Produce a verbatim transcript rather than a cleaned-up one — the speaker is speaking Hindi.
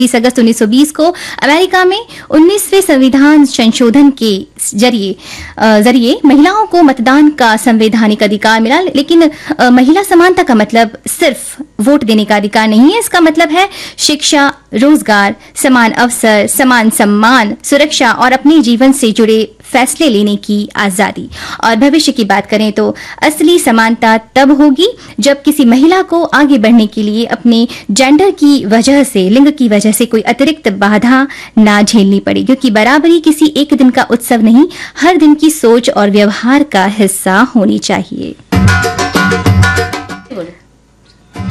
बीस अगस्त उन्नीस सौ बीस को अमेरिका में उन्नीसवें संविधान संशोधन के जरिए जरिए महिलाओं को मतदान का संवैधानिक अधिकार मिला। लेकिन अ, महिला समानता का मतलब सिर्फ वोट देने का अधिकार नहीं है। इसका मतलब है शिक्षा, रोजगार, समान अवसर, समान सम्मान, सुरक्षा और अपने जीवन से जुड़े फैसले लेने की आजादी। और भविष्य की बात करें तो असली समानता तब होगी जब किसी महिला को आगे बढ़ने के लिए अपने जेंडर की वजह से, लिंग की वजह से कोई अतिरिक्त बाधा ना झेलनी पड़े, क्योंकि बराबरी किसी एक दिन का उत्सव नहीं, हर दिन की सोच और व्यवहार का हिस्सा होनी चाहिए।